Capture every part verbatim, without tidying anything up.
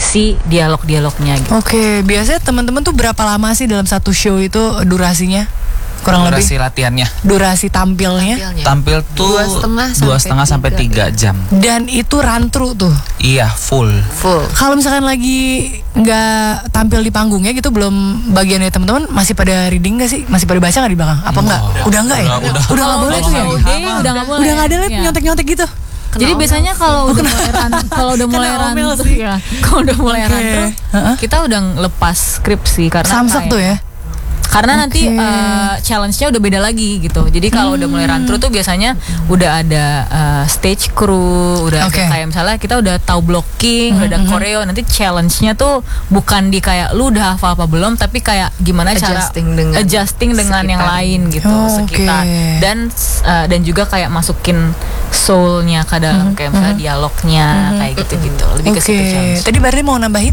si dialog-dialognya gitu. Oke, biasanya teman-teman tuh berapa lama sih dalam satu show itu durasinya? Kurang durasi lebih latihannya, durasi tampilnya, Tampilnya. tampil tuh Dua setengah dua setengah sampai tiga jam. dan itu run through tuh. Iya, full. Full. Kalau misalkan lagi nggak tampil di panggungnya gitu, belum bagiannya teman-teman masih pada reading nggak sih? Masih pada baca nggak di belakang? Apa enggak? Udah. Udah enggak ya? Udah, udah. Udah nggak boleh tuh ya? Udah udah nggak boleh. Udah nggak ada lagi Iya. nyontek-nyontek gitu. Jadi biasanya kalau udah mulai run, kalau udah mulai Kena run omel tuh sih. ya, kalau udah mulai Oke. run tuh, Heeh. kita udah lepas skrip sih karena Samsak kayak- tuh ya. Karena nanti Oke. uh, challenge-nya udah beda lagi gitu. Jadi kalau udah mulai run through tuh biasanya udah ada uh, stage crew, udah Oke. ada kayak misalnya kita udah tahu blocking, udah ada choreo. Nanti challenge-nya tuh bukan di kayak lu udah hafal apa belum, tapi kayak gimana Adjusting cara dengan adjusting dengan yang sekitar. lain gitu, Oh, sekitar. oke. Dan uh, dan juga kayak masukin soul-nya ke dalam kayak misalnya dialognya kayak gitu-gitu. Lebih ke Oke. situ challenge. Tadi Bardi mau nambahin?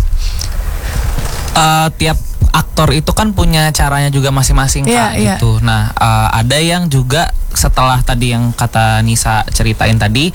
Eh, tiap aktor itu kan punya caranya juga masing-masing Iya, Kak, iya. gitu. Nah, eh, ada yang juga setelah tadi yang kata Nisa ceritain tadi,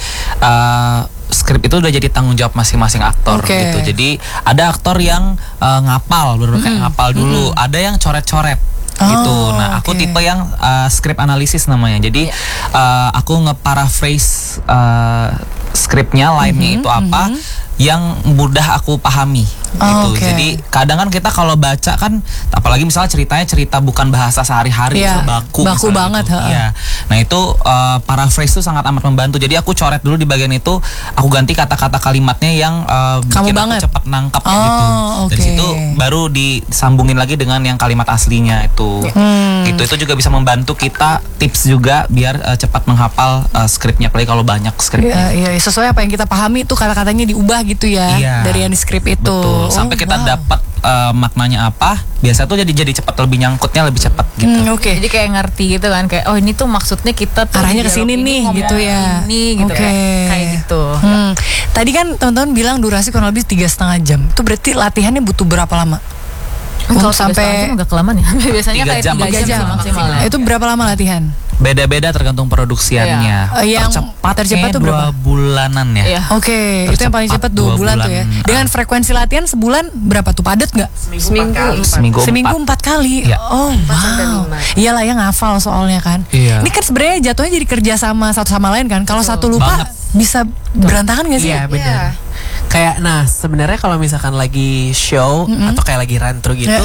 eh, skrip itu udah jadi tanggung jawab masing-masing aktor Oke. gitu. Jadi ada aktor yang eh, ngapal, bener kayak ngapal dulu. Ada yang coret-coret. Oh, Gitu. Nah, aku oke. tipe yang uh, script analisis namanya. Jadi uh, aku nge-paraphrase uh, skripnya, line-nya itu apa yang mudah aku pahami Oh, gitu. oke. Jadi kadang kan kita kalau baca kan, apalagi misalnya ceritanya cerita bukan bahasa sehari-hari, Iya, misal baku, baku misalnya banget, gitu. heeh. Iya. Nah itu uh, paraphrase itu sangat amat membantu. Jadi aku coret dulu di bagian itu, aku ganti kata-kata kalimatnya yang uh, Kamu bikin banget. aku cepat nangkap Oh, gitu. Dari oke. situ baru disambungin lagi dengan yang kalimat aslinya itu. Hmm. Gitu, itu juga bisa membantu kita tips juga biar uh, cepat menghafal uh, skripnya, apalagi kalau banyak skripnya. Iya, iya, sesuai apa yang kita pahami tuh kata-katanya diubah gitu ya, Iya. dari yang di skrip itu. Betul. Sampai Oh, kita wow. dapat uh, maknanya apa, biasa tuh jadi jadi cepat, lebih nyangkutnya lebih cepat gitu. Hmm, Oke. Jadi kayak ngerti gitu kan, kayak oh ini tuh maksudnya kita tuh Arahnya di ke sini dialog ini nih, ngomong gitu ya. Ini gitu Oke. kayak, kayak gitu. Hmm. Tadi kan teman-teman bilang durasi kurang lebih tiga setengah jam. Itu berarti latihannya butuh berapa lama? Kalau sampai sampai agak kelamaan ya. Biasanya Tiga kayak jam tiga jam, maksimal. sih maksimal. ya. itu berapa lama latihan? Beda-beda tergantung produksiannya. Eh, yang tercepat tercepat kayaknya tuh berapa? dua bulanan ya. Iya. Oke, itu yang paling Tercepat cepat dua dua bulan, tuh bulan. ya. Dengan frekuensi latihan sebulan berapa tuh? Padat nggak? Seminggu. Seminggu, Seminggu empat. empat kali. Iya. Oh, sampai wow. lima. Iyalah ya, ngafal soalnya kan. Iya. Ini kan sebenarnya jatuhnya jadi kerja sama satu sama lain kan. Kalau satu lupa Banget. bisa berantakan nggak sih? Iya benar. Iya. Kayak nah sebenarnya kalau misalkan lagi show atau kayak lagi run through gitu,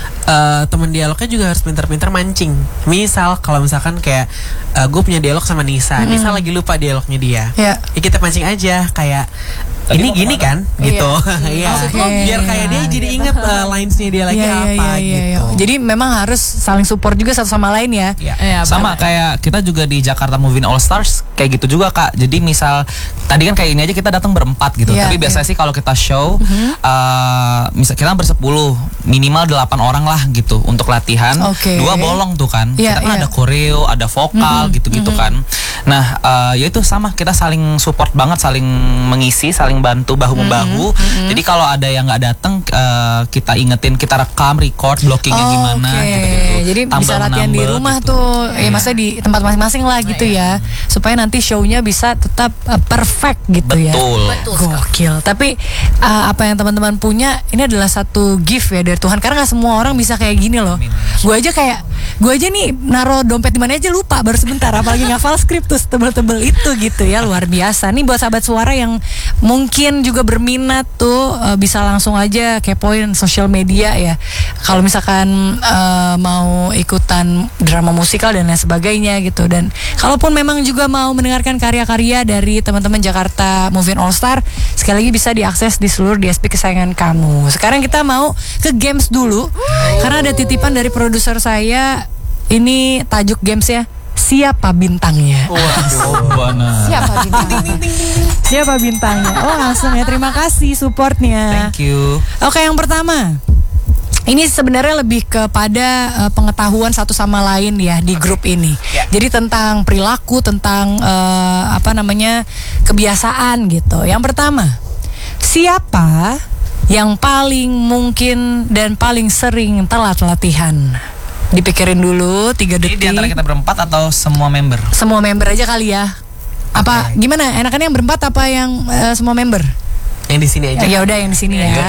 eh, temen dialognya juga harus pintar-pintar mancing. Misal kalau misalkan kayak gue punya dialog sama Nisa, Nisa lagi lupa dialognya dia, Iya. ya kita mancing aja kayak Tadi ini mau gini kemana? kan, gitu. Iya. Oke. Biar kayak dia jadi inget eh, lines-nya dia lagi Iya, iya, apa iya, iya, gitu. iya. Jadi memang harus saling support juga satu sama lain ya. Iya. Iya, Sama kayak kita juga di Jakarta Movie All Stars kayak gitu juga Kak. Jadi misal tadi kan kayak ini aja kita datang berempat gitu. Iya, Tapi biasanya sih kalau kita show eh, misal kita bersepuluh, minimal delapan orang lah gitu untuk latihan. Oke. Dua bolong tuh kan. Iya, kita kan iya. ada koreo, ada vokal gitu-gitu kan. Nah, eh, ya itu sama, kita saling support banget, saling mengisi, saling bantu bahu membahu. Jadi kalau ada yang nggak datang, eh, kita ingetin, kita rekam, record, blockingnya Oh, gimana oke. gitu-gitu. Jadi Tambah bisa latihan di menambah rumah gitu. tuh, ya maksudnya di tempat masing-masing lah gitu ya, supaya nanti show-nya bisa tetap uh, perfect gitu ya. Betul. Gokil. Tapi uh, apa yang teman-teman punya ini adalah satu gift ya dari Tuhan, karena nggak semua orang bisa kayak gini loh. Gue aja kayak gue aja nih naro dompet di mana aja lupa baru sebentar, apalagi ngafal skrip tuh tebel-tebel itu gitu ya, luar biasa. Nih buat sahabat suara yang mungkin juga berminat tuh uh, bisa langsung aja kepoin sosial media ya. Kalau misalkan uh, mau ikutan drama musikal dan lain sebagainya gitu, dan kalaupun memang juga mau mendengarkan karya-karya dari teman-teman Jakarta Movie All Star, sekali lagi bisa diakses di seluruh D S P kesayangan kamu. Sekarang kita mau ke games dulu karena ada titipan dari produser saya. Ini tajuk gamesnya Siapa Bintangnya. Siapa bintangnya? Siapa bintangnya? Oh langsung ya, terima kasih supportnya. Thank you. Oke, yang pertama, ini sebenarnya lebih kepada uh, pengetahuan satu sama lain ya di grup ini. Jadi tentang perilaku, tentang uh, apa namanya kebiasaan gitu. Yang pertama, siapa yang paling mungkin dan paling sering telat latihan? Dipikirin dulu tiga Ini detik. di antara kita berempat atau semua member? Semua member aja kali ya. Apa gimana? Enakannya yang berempat apa yang uh, semua member? Yang di sini aja. Ya udah yang di sini ya.